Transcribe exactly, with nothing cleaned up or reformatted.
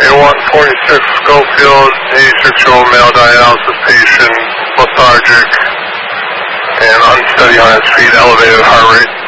A one forty-six Schofield, eighty-six-year-old male dialysis patient, lethargic and unsteady on his feet, elevated heart rate.